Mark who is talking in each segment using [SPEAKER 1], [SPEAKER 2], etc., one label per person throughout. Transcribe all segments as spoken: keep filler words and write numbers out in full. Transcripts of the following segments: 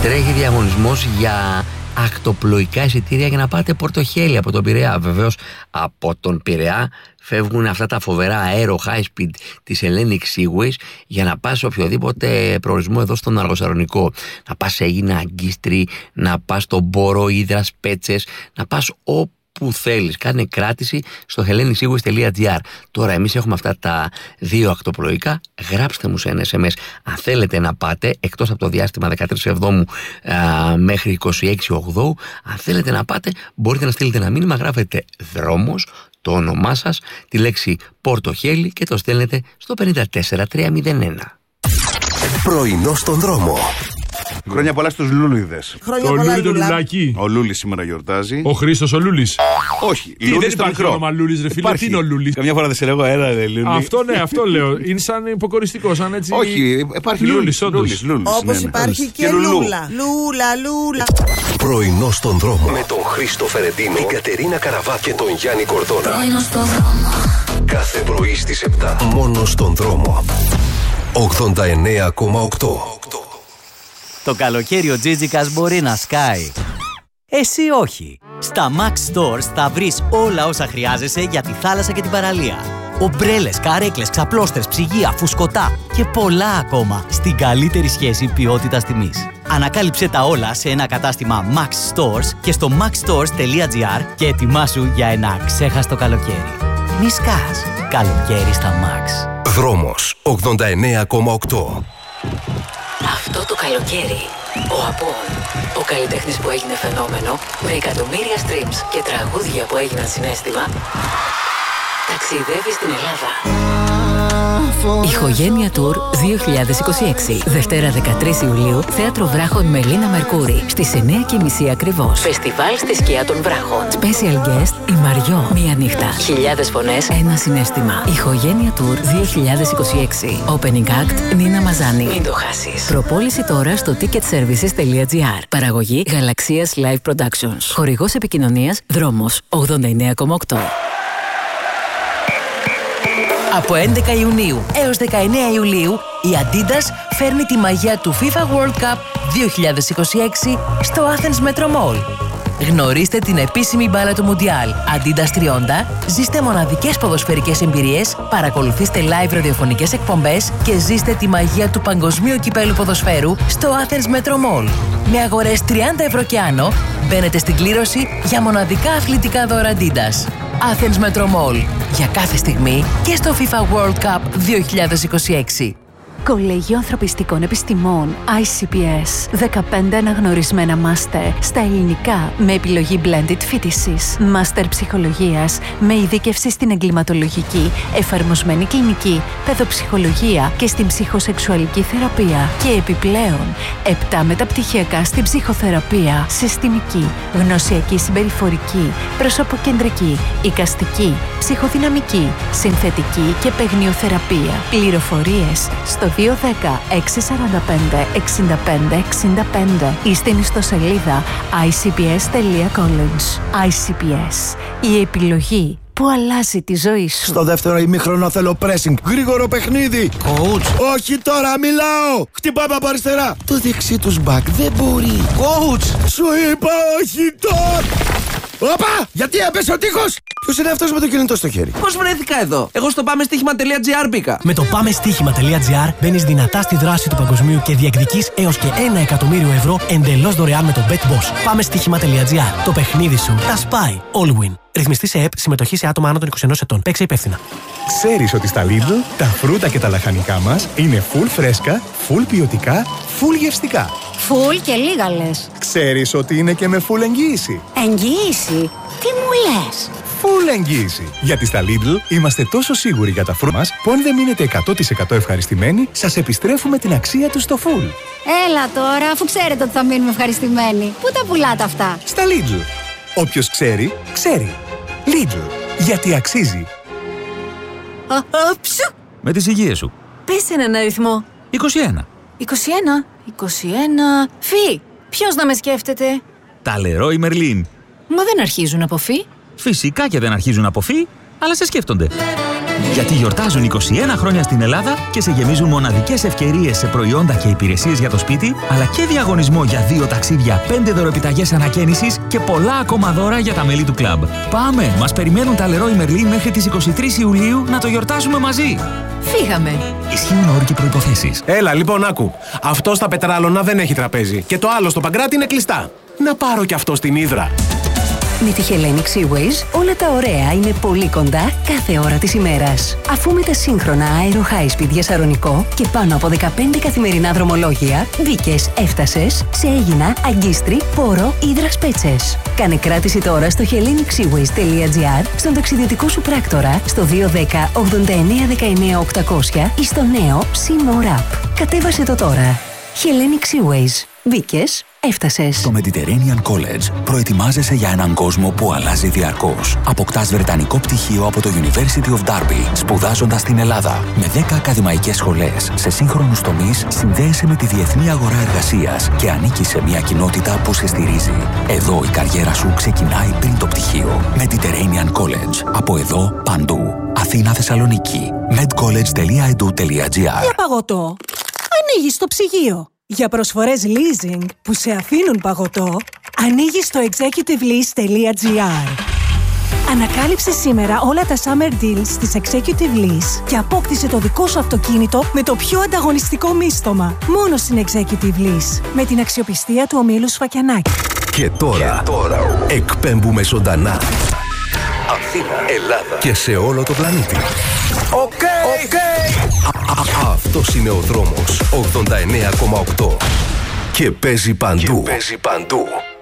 [SPEAKER 1] τρέχει διαγωνισμός για ακτοπλοϊκά εισιτήρια για να πάτε Πορτοχέλη από τον Πειραιά. Βεβαίως από τον Πειραιά φεύγουν αυτά τα φοβερά αέρο high speed της Hellenic Seaways για να πας σε οποιοδήποτε προορισμό εδώ στον Αργοσαρονικό. Να πας σε Αίγινα, Αγκίστρι, να πας στον Μπόρο, Ύδρας, Πέτσες, να πας όπου που θέλεις. Κάνε κράτηση στο hellenicseaways τελεία gr. Τώρα εμείς έχουμε αυτά τα δύο ακτοπλοϊκά. Γράψτε μου σε ένα ες εμ ες αν θέλετε να πάτε, εκτός από το διάστημα δεκατρείς Εβδόμου α, μέχρι είκοσι έξι Οκτώου. Αν θέλετε να πάτε, μπορείτε να στείλετε ένα μήνυμα. Γράφετε δρόμος, το όνομά σας, τη λέξη Πορτοχέλη και το στέλνετε στο πέντε τέσσερα τρία μηδέν ένα.
[SPEAKER 2] Πρωινό στον δρόμο.
[SPEAKER 3] Χρόνια πολλά στους Λούλιδες.
[SPEAKER 4] Το Λούλι το Λουλάκι.
[SPEAKER 3] Ο Λούλης σήμερα γιορτάζει.
[SPEAKER 4] Ο Χρήστος ο Λούλης.
[SPEAKER 3] Όχι,
[SPEAKER 4] Τι, δεν υπάρχει όνομα Λούλης, ρε φίλε. Τι είναι ο Λούλης?
[SPEAKER 3] Καμιά φορά δεν σε λέγω, έλα ρε Λούλη.
[SPEAKER 4] Αυτό ναι, αυτό λέω. Είναι σαν υποκοριστικό, σαν έτσι.
[SPEAKER 3] Όχι, υπάρχει
[SPEAKER 4] Λούλης, όντως.
[SPEAKER 5] Όπως υπάρχει και Λούλα. Λούλα, Λούλα.
[SPEAKER 2] Πρωινό στον δρόμο. Με τον Χρήστο Φερεντίνο, την Κατερίνα Καραβά και τον Γιάννη Κορδόνα.
[SPEAKER 6] Πρωινό στον δρόμο.
[SPEAKER 2] Κάθε πρωί στις επτά. Μόνο στον δρόμο. ογδόντα εννέα κόμμα οκτώ.
[SPEAKER 7] Το καλοκαίρι ο Τζίτζικας μπορεί να σκάει. Εσύ όχι. Στα Max Stores θα βρεις όλα όσα χρειάζεσαι για τη θάλασσα και την παραλία. Ομπρέλες, καρέκλες, ξαπλώστρες, ψυγεία, φουσκωτά και πολλά ακόμα στην καλύτερη σχέση ποιότητας τιμής. Ανακάλυψε τα όλα σε ένα κατάστημα Max Stores και στο maxstores τελεία gr και ετοιμάσου για ένα ξέχαστο καλοκαίρι. Μη σκάς. Καλοκαίρι στα Max.
[SPEAKER 2] Δρόμος ογδόντα εννέα κόμμα οκτώ.
[SPEAKER 6] Αυτό το καλοκαίρι, ο Απόν, ο καλλιτέχνης που έγινε φαινόμενο, με εκατομμύρια streams και τραγούδια που έγιναν συναίσθημα, ταξιδεύει στην Ελλάδα.
[SPEAKER 8] Ηχογένεια Tour δύο χιλιάδες είκοσι έξι. Δευτέρα δεκατρείς Ιουλίου, Θέατρο Βράχων Μελίνα Μερκούρη. Στις εννέα και μισή ακριβώς.
[SPEAKER 6] Φεστιβάλ στη σκιά των βράχων.
[SPEAKER 8] Special guest η Μαριό. Μία νύχτα.
[SPEAKER 6] Χιλιάδες φωνές.
[SPEAKER 8] Ένα συναίσθημα. Ηχογένεια Tour δύο χιλιάδες είκοσι έξι. Opening act Νίνα Μαζάνη.
[SPEAKER 6] Μην το χάσεις.
[SPEAKER 8] Προπόληση τώρα στο ticket services τελεία gr. Παραγωγή Γαλαξίας Live Productions. Χορηγός επικοινωνίας Δρόμος ογδόντα εννέα κόμμα οκτώ.
[SPEAKER 7] Από έντεκα Ιουνίου έως δεκαεννέα Ιουλίου, η Adidas φέρνει τη μαγεία του FIFA World Cup δύο χιλιάδες είκοσι έξι στο Athens Metro Mall. Γνωρίστε την επίσημη μπάλα του Μουντιάλ Adidas τριάντα, ζήστε μοναδικές ποδοσφαιρικές εμπειρίες, παρακολουθήστε live ραδιοφωνικές εκπομπές και ζήστε τη μαγεία του παγκοσμίου κυπέλου ποδοσφαίρου στο Athens Metro Mall. Με αγορές τριάντα ευρώ και άνω, μπαίνετε στην κλήρωση για μοναδικά αθλητικά δώρα Adidas. Athens Metro Mall. Για κάθε στιγμή και στο FIFA World Cup δύο χιλιάδες είκοσι έξι.
[SPEAKER 8] Κολέγιο Ανθρωπιστικών Επιστημών άι σι πι ες. δεκαπέντε αναγνωρισμένα μάστερ στα ελληνικά με επιλογή blended φοιτησης. Μάστερ ψυχολογίας με ειδίκευση στην εγκληματολογική, εφαρμοσμένη κλινική, παιδοψυχολογία και στην ψυχοσεξουαλική θεραπεία. Και επιπλέον, επτά μεταπτυχιακά στην ψυχοθεραπεία, συστημική, γνωσιακή συμπεριφορική, προσωποκεντρική, εικαστική, ψυχοδυναμική, συνθετική και παιγνιοθεραπεία. Πληροφορίες στο δύο ένα μηδέν έξι τέσσερα πέντε εξήντα πέντε εξήντα πέντε ή στην ιστοσελίδα άι σι πι ες τελεία college. άι σι πι ες. Η επιλογή που αλλάζει τη ζωή σου.
[SPEAKER 9] Στο δεύτερο ημίχρονο θέλω pressing. Γρήγορο παιχνίδι.
[SPEAKER 7] Coach.
[SPEAKER 9] Όχι τώρα, μιλάω. Χτυπάμε από αριστερά. Το δεξί τους back δεν μπορεί.
[SPEAKER 7] Coach.
[SPEAKER 9] Σου είπα όχι τώρα. Όπα! Γιατί έπεσε ο τείχος! Ποιος είναι αυτός με το κινητό στο χέρι?
[SPEAKER 10] Πώς βρέθηκα εδώ? Εγώ στο πάμε στοίχημα τελεία gr μπήκα.
[SPEAKER 11] Με το πάμε στοίχημα τελεία gr μπαίνεις δυνατά στη δράση του παγκοσμίου και διεκδικείς έως και ένα εκατομμύριο ευρώ εντελώς δωρεάν με το BetBoss. πάμε στοίχημα τελεία gr. Το παιχνίδι σου τα σπάει. All win. Ρυθμιστή σε ΕΠ, συμμετοχή σε άτομα άνω των είκοσι ενός ετών. Παίξε υπεύθυνα.
[SPEAKER 12] Ξέρεις ότι στα Lidl τα φρούτα και τα λαχανικά μας είναι full φρέσκα, full ποιοτικά, full γευστικά.
[SPEAKER 13] Φουλ και λίγα λες.
[SPEAKER 12] Ξέρεις ότι είναι και με full εγγύηση.
[SPEAKER 13] Εγγύηση? Τι μου λες?
[SPEAKER 12] Full εγγύηση. Γιατί στα Lidl είμαστε τόσο σίγουροι για τα φρούτα μας που αν δεν μείνετε εκατό τοις εκατό ευχαριστημένοι, σας επιστρέφουμε την αξία τους στο full.
[SPEAKER 13] Έλα τώρα, αφού ξέρετε ότι θα μείνουμε ευχαριστημένοι. Πού τα πουλάτε αυτά?
[SPEAKER 12] Στα Lidl. Όποιος ξέρει, ξέρει. Lidl. Γιατί αξίζει.
[SPEAKER 13] Αψου!
[SPEAKER 14] Με τις υγείες σου.
[SPEAKER 13] Πες έναν αριθμό.
[SPEAKER 14] είκοσι ένα.
[SPEAKER 13] είκοσι ένα. είκοσι ένα. Φι. Ποιος να με σκέφτεται?
[SPEAKER 14] Τα Leroy Merlin.
[SPEAKER 13] Μα δεν αρχίζουν από φι.
[SPEAKER 14] Φυσικά και δεν αρχίζουν από φι, αλλά σε σκέφτονται. Γιατί γιορτάζουν είκοσι ένα χρόνια στην Ελλάδα και σε γεμίζουν μοναδικές ευκαιρίες σε προϊόντα και υπηρεσίες για το σπίτι, αλλά και διαγωνισμό για δύο ταξίδια, πέντε δωρεπιταγές ανακαίνησης και πολλά ακόμα δώρα για τα μέλη του κλαμπ. Πάμε! Μας περιμένουν τα Leroy Merlin μέχρι τις είκοσι τρεις Ιουλίου να το γιορτάσουμε μαζί.
[SPEAKER 7] Φύγαμε!
[SPEAKER 14] Ισχύουν όροι και προϋποθέσεις.
[SPEAKER 11] Έλα, λοιπόν, άκου. Αυτό στα Πετράλωνα δεν έχει τραπέζι. Και το άλλο στο Παγκράτη είναι κλειστά. Να πάρω κι αυτό στην Ύδρα.
[SPEAKER 15] Με τη Hellenic Seaways όλα τα ωραία είναι πολύ κοντά κάθε ώρα της ημέρας. Αφού με τα σύγχρονα Aero High Speed για Σαρονικό και πάνω από δεκαπέντε καθημερινά δρομολόγια, μπήκες, έφτασες σε Αίγινα, Αγκίστρι, Πόρο, Ύδρας Πέτσες. Κάνε κράτηση τώρα στο hellenic seaways τελεία gr, στον ταξιδιωτικό σου πράκτορα, στο δύο ένα μηδέν ογδόντα εννέα δεκαεννέα οκτακόσια ή στο νέο SeaMore App. Κατέβασε το τώρα. Hellenic Seaways. Μπήκες, έφτασες.
[SPEAKER 16] Στο Mediterranean College προετοιμάζεσαι για έναν κόσμο που αλλάζει διαρκώς. Αποκτάς βρετανικό πτυχίο από το University of Derby, σπουδάζοντας στην Ελλάδα. Με δέκα ακαδημαϊκές σχολές σε σύγχρονους τομείς, συνδέεσαι με τη διεθνή αγορά εργασίας και ανήκεις σε μια κοινότητα που σε στηρίζει. Εδώ η καριέρα σου ξεκινάει πριν το πτυχίο. Mediterranean College. Από εδώ παντού. Αθήνα, Θεσσαλονίκη. medcollege τελεία edu τελεία gr.
[SPEAKER 17] Για παγωτό. Ανοίγεις το ψυγείο. Για προσφορές leasing που σε αφήνουν παγωτό, ανοίγεις το executive lease τελεία gr. Ανακάλυψε σήμερα όλα τα summer deals της Executive Lease και απόκτησε το δικό σου αυτοκίνητο με το πιο ανταγωνιστικό μίστομα. Μόνο στην Executive Lease, με την αξιοπιστία του ομίλου Σφακιανάκη.
[SPEAKER 2] Και τώρα, και τώρα εκπέμπουμε ζωντανά Αθήνα, Ελλάδα και σε όλο το πλανήτη.
[SPEAKER 9] Οκ, okay, οκ.
[SPEAKER 2] Okay. Αυτός είναι ο δρόμος ογδόντα εννέα κόμμα οκτώ και παίζει παντού. Και παίζει παντού.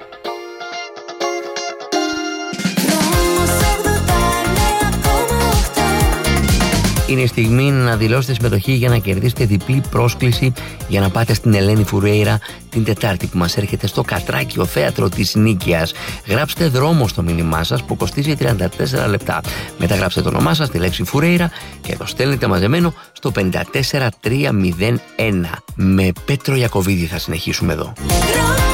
[SPEAKER 1] Είναι η στιγμή να δηλώσετε συμμετοχή για να κερδίσετε διπλή πρόσκληση για να πάτε στην Ελένη Φουρέιρα την Τετάρτη που μας έρχεται στο Κατράκιο Θέατρο της Νίκαιας. Γράψτε δρόμο στο μήνυμά σας που κοστίζει τριάντα τέσσερα λεπτά. Μετά γράψτε το όνομά σας, τη λέξη Φουρέιρα και το στέλνετε μαζεμένο στο πέντε τέσσερα τρία μηδέν ένα. Με Πέτρο Ιακωβίδη θα συνεχίσουμε εδώ.